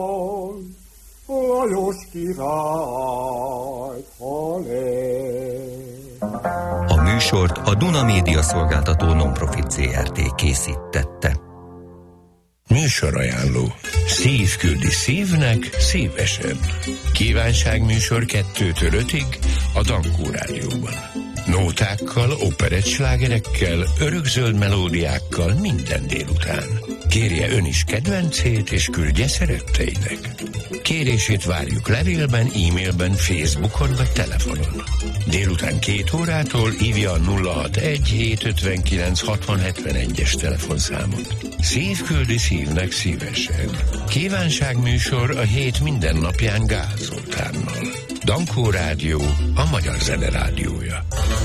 Lajos király, A műsort a Duna Média Szolgáltató non-profit Zrt. készítette. Műsorajánló. Szív küldi szívnek szívesen. Kívánságműsor 2-től 5-ig a Dankó Rádióban. Nótákkal, operettslágerekkel, örökzöld melódiákkal minden délután. Kérje ön is kedvencét, és küldje szeretteinek. Kérését várjuk levélben, e-mailben, Facebookon vagy telefonon. Délután 2 órától hívja a 061-759-6071-es telefonszámot. Szív küldi szívnek szívesen. Kívánságműsor a hét minden napján Gál Zoltánnal. Dankó Rádió, a magyar zene rádiója.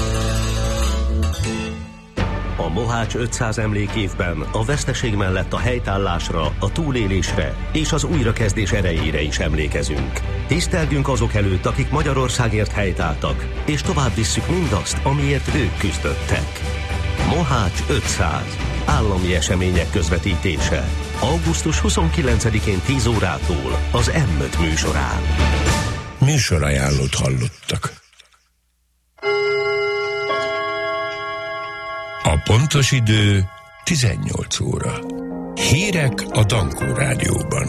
A Mohács 500 emlékévben a veszteség mellett a helytállásra, a túlélésre és az újrakezdés erejére is emlékezünk. Tisztelgünk azok előtt, akik Magyarországért helytálltak, és tovább visszük mindazt, amiért ők küzdöttek. Mohács 500. Állami események közvetítése. Augusztus 29-én 10 órától az M5 műsorán. Műsorajánlót hallottak. A pontos idő 18 óra. Hírek a Dankó Rádióban.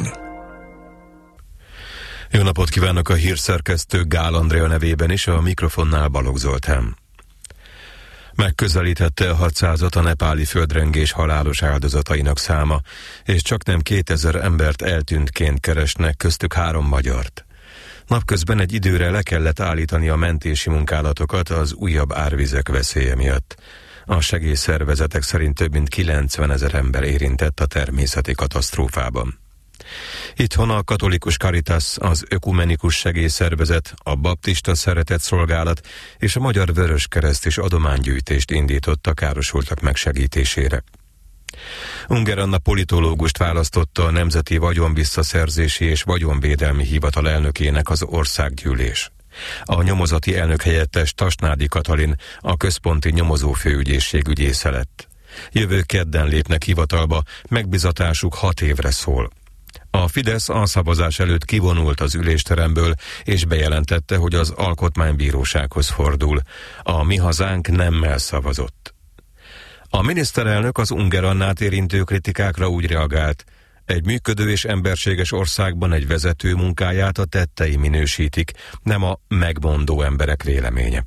Jó napot kívánok a hírszerkesztő Gál Andrea nevében is, a mikrofonnál Balogh Zoltán. Megközelítette a 600-at a nepáli földrengés halálos áldozatainak száma, és csaknem 2000 embert eltűntként keresnek, köztük 3 magyart. Napközben egy időre le kellett állítani a mentési munkálatokat az újabb árvizek veszélye miatt. A segélyszervezetek szerint több mint 90 000 ember érintett a természeti katasztrófában. Itthon a katolikus Caritas, az ökumenikus segélyszervezet, a baptista szeretetszolgálat és a Magyar Vöröskereszt is adománygyűjtést indított a károsultak megsegítésére. Unger Anna politológust választotta a Nemzeti Vagyonvisszaszerzési és Vagyonvédelmi Hivatal elnökének az országgyűlés. A nyomozati elnök helyettes Tasnádi Katalin a központi nyomozófőügyészség ügyésze lett. Jövő kedden lépnek hivatalba, megbizatásuk 6 évre szól. A Fidesz a szavazás előtt kivonult az ülésteremből, és bejelentette, hogy az alkotmánybírósághoz fordul. A Mi Hazánk nemmel szavazott. A miniszterelnök az Unger Annát érintő kritikákra úgy reagált: egy működő és emberséges országban egy vezető munkáját a tettei minősítik, nem a megmondó emberek véleménye.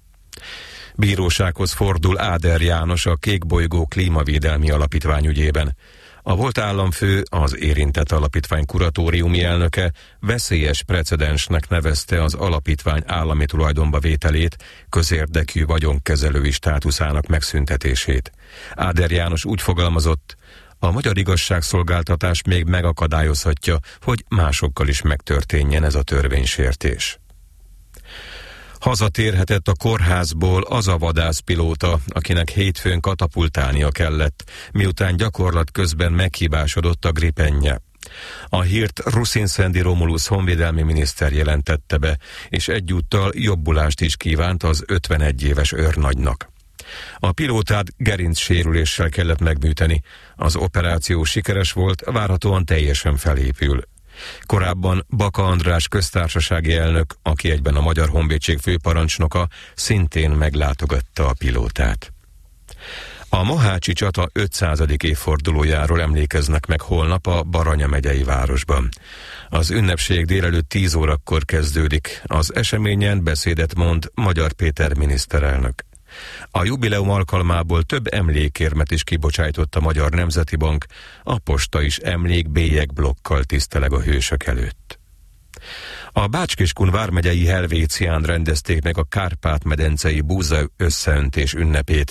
Bírósághoz fordul Áder János a Kékbolygó Klímavédelmi Alapítvány ügyében. A volt államfő, az érintett alapítvány kuratóriumi elnöke veszélyes precedensnek nevezte az alapítvány állami tulajdonba vételét, közérdekű vagyonkezelői státuszának megszüntetését. Áder János úgy fogalmazott: a magyar igazságszolgáltatás még megakadályozhatja, hogy másokkal is megtörténjen ez a törvénysértés. Hazatérhetett a kórházból az a vadászpilóta, akinek hétfőn katapultálnia kellett, miután gyakorlat közben meghibásodott a gripenje. A hírt Ruszinszendi Romulus honvédelmi miniszter jelentette be, és egyúttal jobbulást is kívánt az 51 éves őrnagynak. A pilótát gerincsérüléssel kellett megműteni. Az operáció sikeres volt, várhatóan teljesen felépül. Korábban Baka András köztársasági elnök, aki egyben a Magyar Honvédség főparancsnoka, szintén meglátogatta a pilótát. A mohácsi csata 500. évfordulójáról emlékeznek meg holnap a Baranya megyei városban. Az ünnepség délelőtt 10 órakor kezdődik. Az eseményen beszédet mond Magyar Péter miniszterelnök. A jubileum alkalmából több emlékérmet is kibocsájtott a Magyar Nemzeti Bank, a posta is emlékbélyegblokkal tiszteleg a hősök előtt. A Bács-Kiskun vármegyei Helvécián rendezték meg a Kárpát-medencei búza összeöntés ünnepét.